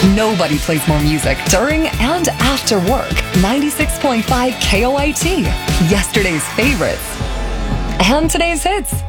Nobody plays more music during and after work. 96.5 KOIT. Yesterday's favorites and today's hits.